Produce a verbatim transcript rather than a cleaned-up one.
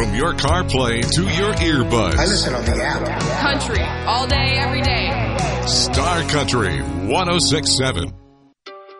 From your CarPlay to your earbuds. I listen on the app. Country, all day, every day. Star Country one oh six point seven.